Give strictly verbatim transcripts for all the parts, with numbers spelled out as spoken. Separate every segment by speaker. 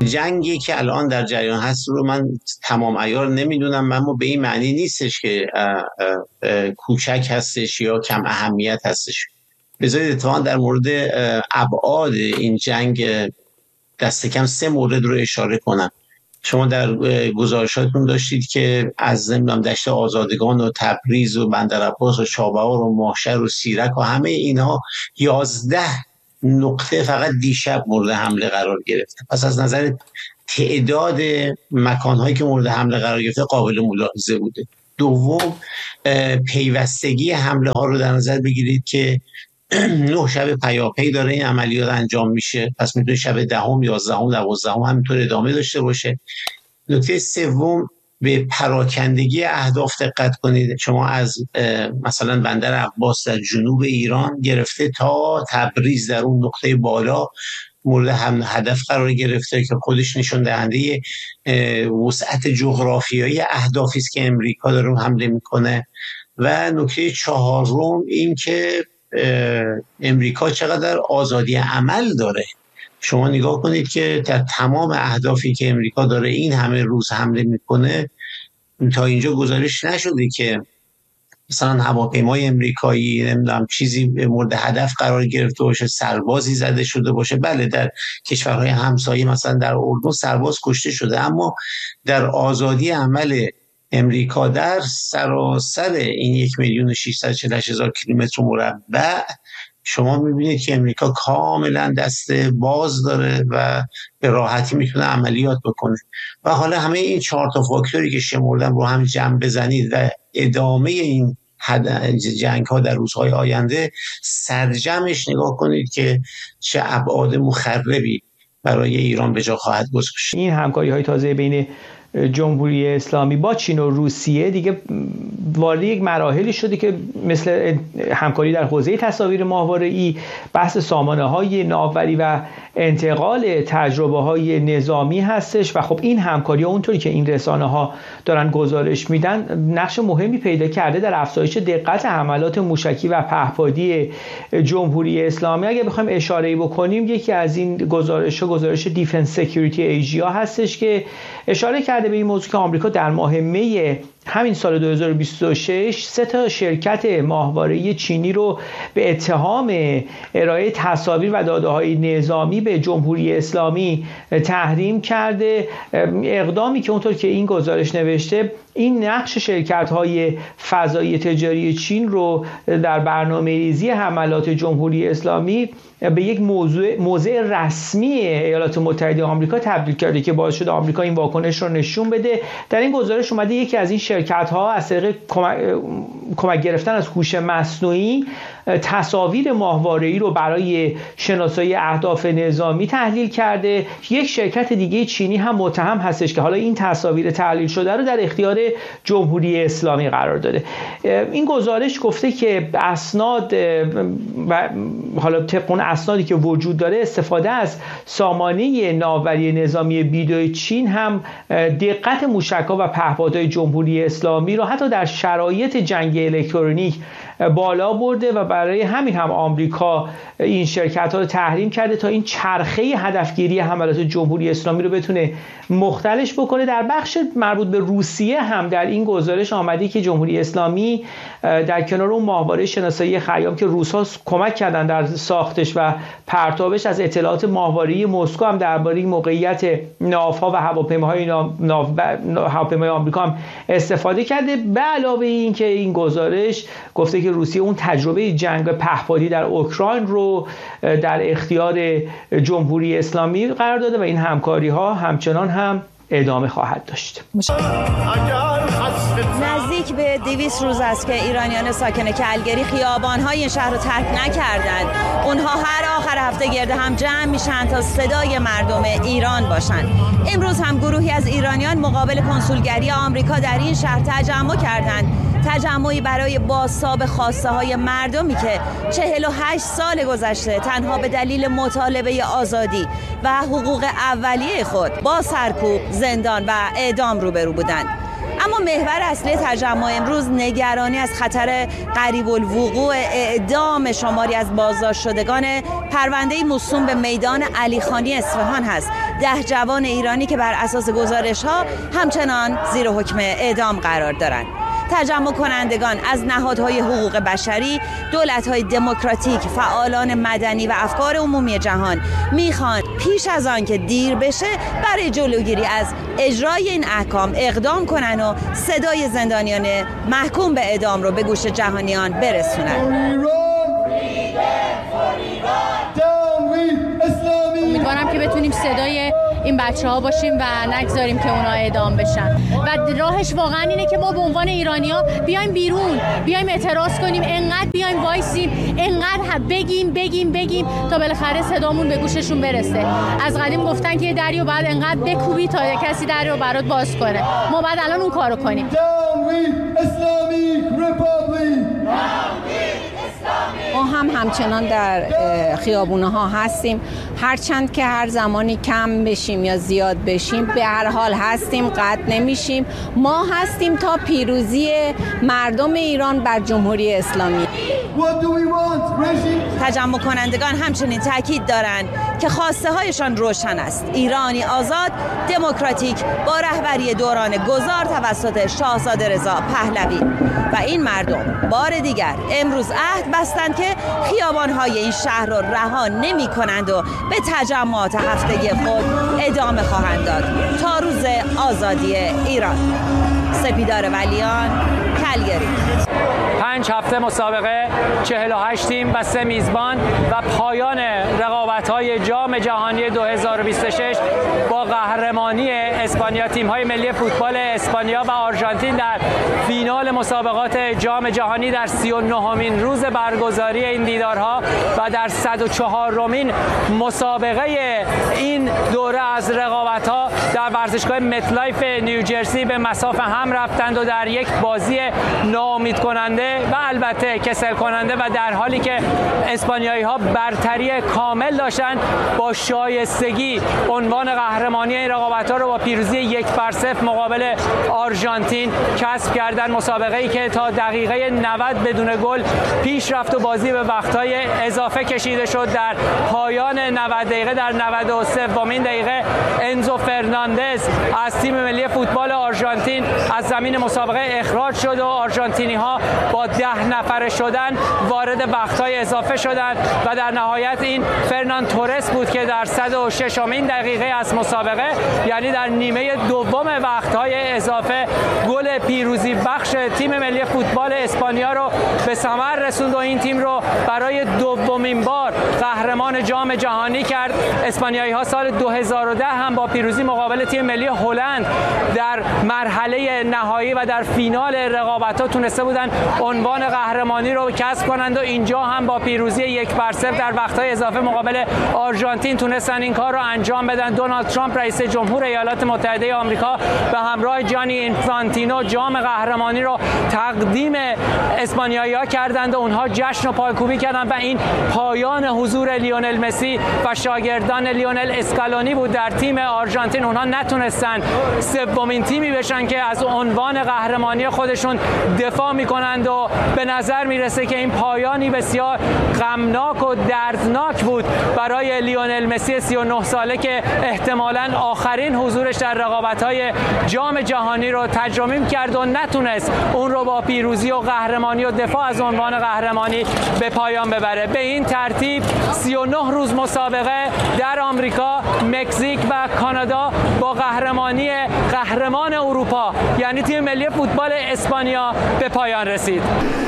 Speaker 1: جنگی که الان در جریان هست رو من تمام عیار نمیدونم، اما به این معنی نیستش که اه اه کوچک هستش یا کم اهمیت هستش. بذارید اتفاقا در مورد ابعاد این جنگ دست کم سه مورد رو اشاره کنم. شما در گزارشاتون داشتید که از نمیدونم دشت آزادگان و تبریز و بندرعباس و چابهار و ماهشهر و سیرک و همه اینها یازده نقطه فقط دیشب مورد حمله قرار گرفته. پس از نظر تعداد مکانهایی که مورد حمله قرار گرفته قابل ملاحظه بوده. دوم، پیوستگی حمله ها رو در نظر بگیرید که نه شب پیاپی داره این عملیات انجام میشه، پس میتونه شب دهم، یازدهم، دوازدهم همینطور ادامه داشته باشه. نکته سوم، به پراکندگی اهداف دقت کنید. شما از مثلا بندر عباس در جنوب ایران گرفته تا تبریز در اون نقطه بالا مورد هم هدف قرار گرفته که خودش نشون دهنده وسعت جغرافیایی اهدافی است که امریکا داره حمله میکنه. و نکته چهارم این که امریکا چقدر آزادی عمل داره. شما نگاه کنید که در تمام اهدافی که امریکا داره این همه روز حمله میکنه، تا اینجا گزارش نشده که مثلا هواپیمای امریکایی نمیدونم چیزی مورد هدف قرار گرفته باشه، سربازی زده شده باشه. بله در کشورهای همسایه مثلا در اردن سرباز کشته شده، اما در آزادی عمل امریکا در سراسر این یک میلیون و ششصد و چهل هزار کیلومتر مربع شما میبینید که امریکا کاملا دست باز داره و به راحتی میتونه عملیات بکنه. و حالا همه این چهار تا فاکتوری که شمردم رو هم جمع بزنید و ادامه این جنگ ها در روزهای آینده سرجمش نگاه کنید که چه ابعاد مخربی برای ایران به جا خواهد گذاشت.
Speaker 2: این همکاری های تازه بین جمهوری اسلامی با چین و روسیه دیگه وارد یک مراحلی شده که مثل همکاری در حوزه تصاویر ماهواره‌ای، بحث سامانه‌های ناوبری و انتقال تجربه‌های نظامی هستش. و خب این همکاری ها اونطوری که این رسانه‌ها دارن گزارش میدن نقش مهمی پیدا کرده در افزایش دقت حملات موشکی و پهپادی جمهوری اسلامی. اگه بخوایم اشاره‌ای بکنیم، یکی از این گزارش‌ها گزارش دیفنس سکیوریتی ایجیا هستش که اشاره کرده به این موضوع که آمریکا در ماه می همین سال دو هزار و بیست و شش سه تا شرکت ماهواره‌ای چینی رو به اتهام ارائه تصاویر و داده‌های نظامی به جمهوری اسلامی تحریم کرده. اقدامی که اونطور که این گزارش نوشته این نقش شرکت‌های فضایی تجاری چین رو در برنامه‌ریزی حملات جمهوری اسلامی به یک موضوع موضع رسمی ایالات متحده آمریکا تبدیل کرده که باعث شده آمریکا این واکنش رو نشون بده. در این گزارش اومده یکی از این شرکت‌ها از طریق کمک, کمک گرفتن از هوش مصنوعی تصاویر ماهواره‌ای رو برای شناسایی اهداف نظامی تحلیل کرده. یک شرکت دیگه چینی هم متهم هستش که حالا این تصاویر تحلیل شده رو در اختیار جمهوری اسلامی قرار داده. این گزارش گفته که اسناد و حالا طبق اون اسنادی که وجود داره استفاده از سامانه ناوبری نظامی بیدو چین هم دقت موشک‌ها و پهپادهای جمهوری اسلامی رو حتی در شرایط جنگ الکترونیک بالا برده و برای همین هم آمریکا این شرکت‌ها رو تحریم کرده تا این چرخه هدفگیری حملات جمهوری اسلامی رو بتونه مختلش بکنه. در بخش مربوط به روسیه هم در این گزارش آمده که جمهوری اسلامی در کنار اون ماهواره شناسایی خیام که روس‌ها کمک کردن در ساختش و پرتابش، از اطلاعات ماهواره‌ای مسکو هم درباره موقعیت ناوها و هواپیماهای ناو هواپیمای آمریکا هم استفاده کرده. به علاوه این که این گزارش گفته که روسیه اون تجربه جنگ پهپادی در اوکراین رو در اختیار جمهوری اسلامی قرار داده و این همکاری ها همچنان هم ادامه خواهد داشت.
Speaker 3: نزدیک به دویست روز است که ایرانیان ساکن کلگری خیابان‌های این شهر رو ترک نکردند. اونها هر آخر هفته گرد هم جمع میشن تا صدای مردم ایران باشن. امروز هم گروهی از ایرانیان مقابل کنسولگری آمریکا در این شهر تجمع کردند. تجمعی برای بازتاب خواسته های مردمی که چهل و هشت سال گذشته تنها به دلیل مطالبه آزادی و حقوق اولیه خود با سرکوب، زندان و اعدام روبرو بودند. اما محور اصلی تجمع امروز نگرانی از خطر قریب الوقوع اعدام شماری از بازداشت شدگان پرونده موسوم به میدان علیخانی اصفهان هست. ده جوان ایرانی که بر اساس گزارش ها همچنان زیر حکم اعدام قرار دارند. تجمع کنندگان از نهادهای حقوق بشری، دولت‌های دموکراتیک، فعالان مدنی و افکار عمومی جهان میخوان پیش از آن که دیر بشه برای جلوگیری از اجرای این احکام اقدام کنن و صدای زندانیان محکوم به اعدام رو به گوش جهانیان برسونن.
Speaker 4: امیدوارم که بتونیم صدای این بچه ها باشیم و نگذاریم که اونا اعدام بشن و راهش واقعا اینه که ما به عنوان ایرانی ها بیایم بیرون، بیایم اعتراض کنیم، انقدر بیایم وایسیم، انقدر بگیم بگیم بگیم تا بالاخره صدامون به گوششون برسه. از قدیم گفتن که دریو بعد انقدر بکوبی تا کسی دریو برات باز کنه. ما بعد الان اون کارو کنیم.
Speaker 5: ما هم همچنان در خیابونه ها هستیم، هرچند که هر زمانی کم بشیم یا زیاد بشیم به هر حال هستیم، قطع نمیشیم. ما هستیم تا پیروزی مردم ایران بر جمهوری اسلامی.
Speaker 3: تجمع کنندگان همچنین تاکید دارند که خواسته هایشان روشن است: ایرانی آزاد، دموکراتیک، با رهبری دوران گذار توسط شاهزاده رضا پهلوی. و این مردم بار دیگر امروز عهد بستند که خیابان‌های این شهر را رها نمی‌کنند و به تجمعات هفتگی خود ادامه خواهند داد تا روز آزادی ایران. سپیدار ولیان، کلگری.
Speaker 6: پنج هفته مسابقه، چهل و هشت تیم و سه میزبان و پایان رقابت‌های جام جهانی دو هزار و بیست و شش با قهرمانی اسپانیا. تیم‌های ملی فوتبال اسپانیا و آرژانتین در فینال مسابقات جام جهانی در سی و نهمین روز برگزاری این دیدارها و در صد و چهارمین مسابقه این دوره از رقابت‌ها در ورزشگاه متلایف نیوجرسی به مساف هم رفتند و در یک بازی ناامید کننده و البته کسل کننده و در حالی که اسپانیایی ها برتری کامل داشتند با شایستگی عنوان قهرمانی این رقابت‌ها رو با پیروزی یک بر صفر مقابل آرژانتین کسب کردند. مسابقه‌ای که تا دقیقه نود بدون گل پیش رفت و بازی به وقت‌های اضافه کشیده شد. در پایان نود دقیقه در نود و سومین دقیقه انزو فرناندز از تیم ملی فوتبال آرژانتین از زمین مسابقه اخراج شد و آرژانتینی‌ها با ده نفره شدن وارد وقت‌های اضافه شدند و در نهایت این فرنان تورس بود که در صد و ششمین دقیقه از مسابقه، یعنی در نیمه دوم وقت‌های اضافه، گل پیروزی بخش تیم ملی فوتبال اسپانیا رو به ثمر رسوند و این تیم رو برای دومین بار قهرمان جام جهانی کرد. اسپانیایی‌ها سال دو هزار و ده هم با پیروزی مقابل تیم ملی هلند در مرحله نهایی و در فینال رقابت‌ها تونسته بودن عنوان قهرمانی رو کسب کنند و اینجا هم با پیروزی یک بر صفر در وقت‌های اضافه مقابل آرژانتین تونستن این کار رو انجام بدن. دونالد ترامپ رئیس جمهور ایالات متحده آمریکا به همراه جانی اینفانتینو جام قهرمانی رو تقدیم اسپانیایی‌ها کردند و اونها جشن و پایکوبی کردند و این پایان حضور لیونل مسی و شاگردان لیونل اسکالونی بود در تیم آرژانتین. اونها نتونستن سومین تیمی بشن که از عنوان قهرمانی خودشون دفاع میکنند و به نظر میرسه که این پایانی بسیار غمناک و دردناک بود برای لیونل مسی سی و نه ساله که احتمالاً آخرین حضورش در رقابت‌های جام جهانی رو تجربه کرد و نتونست اون رو با پیروزی و قهرمانی و دفاع از عنوان قهرمانی به پایان ببره. به این ترتیب سی و نه روز مسابقه در آمریکا، مکزیک و کانادا با قهرمانی قهرمان اروپا یعنی تیم ملی فوتبال اسپانیا به پایان رسید.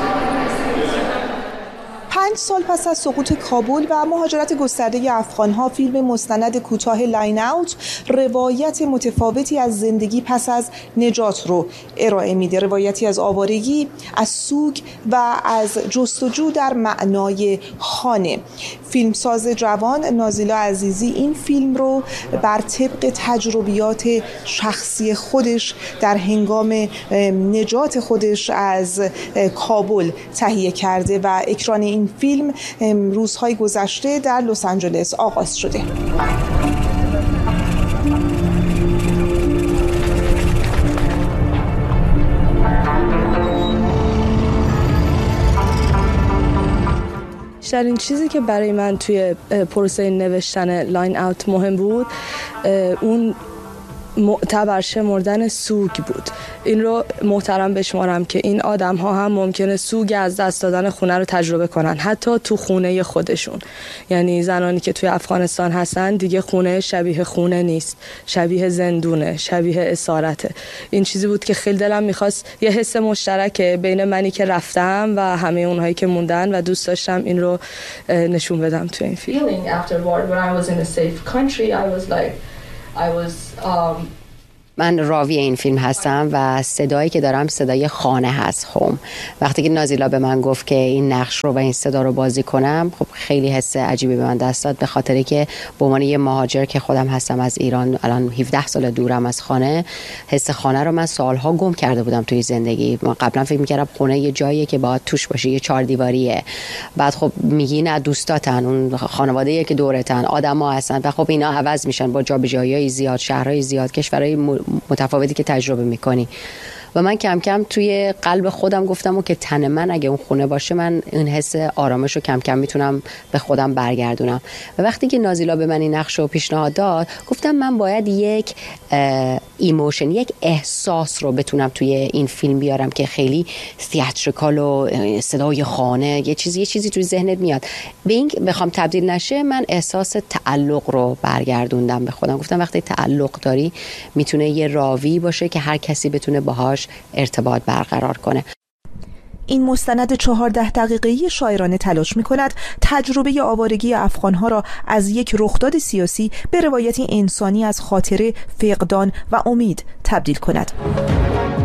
Speaker 7: پنج سال پس از سقوط کابل و مهاجرت گسترده افغان‌ها، فیلم مستند کوتاه لاین اوت روایت متفاوتی از زندگی پس از نجات رو ارائه میده. روایتی از آوارگی، از سوگ و از جستجو در معنای خانه. فیلمساز جوان نازیلا عزیزی این فیلم رو بر طبق تجربیات شخصی خودش در هنگام نجات خودش از کابل تهیه کرده و اکران این فیلم روزهای گذشته در لس آنجلس آغاز شده.
Speaker 8: بیشترین چیزی که برای من توی پروسه نوشتن لاین اوت مهم بود اون معتبر شمردن سوگ بود. این رو محترم بشمارم که این آدم ها هم ممکنه سوگ از دست دادن خونه رو تجربه کنن، حتی تو خونه خودشون. یعنی زنانی که توی افغانستان هستن دیگه خونه شبیه خونه نیست، شبیه زندونه، شبیه اسارته. این چیزی بود که خیلی دلم میخواست یه حس مشترکه بین منی که رفتم و همه اونهایی که موندن و دوست داشتم این رو نشون بدم توی این فیلم.
Speaker 9: من راوی این فیلم هستم و صدایی که دارم صدای خانه هست، هوم. وقتی که نازیلا به من گفت که این نقش رو و این صدا رو بازی کنم، خب خیلی حس عجیبی به من دست داد، به خاطری که به عنوان یه مهاجر که خودم هستم از ایران، الان هفده سال دورم از خانه، حس خانه رو من سالها گم کرده بودم توی زندگی. من قبلا فکر می‌کردم خونه یه جاییه که باید توش باشی، یه چهار دیواریه. بعد خب میگی نه، دوستاتن، اون خانواده‌ای که دورتن، آدم‌ها هستن و خب اینا عوض میشن با جابجایی‌های زیاد، شهرهای زیاد، کشورهای متفاوتی که تجربه میکنی. و من کم کم توی قلب خودم گفتم و که تن من اگه اون خونه باشه، من این حس آرامش رو کم کم میتونم به خودم برگردونم. و وقتی که نازیلا به من این نقش رو پیشنهاد داد، گفتم من باید یک ایموشن، یک احساس رو بتونم توی این فیلم بیارم که خیلی تئاتریکال و صدای خانه، یه چیزی یه چیزی توی ذهنت میاد. به این بخوام تبدیل نشه، من احساس تعلق رو برگردوندم به خودم. گفتم وقتی تعلق داری، میتونه یه راوی باشه که هر کسی بتونه باهاش ارتباط برقرار کنه.
Speaker 7: این مستند چهارده دقیقه‌ای شاعرانه تلاش می‌کند تجربه آوارگی افغان‌ها را از یک رخداد سیاسی به روایتی انسانی از خاطره، فقدان و امید تبدیل کند.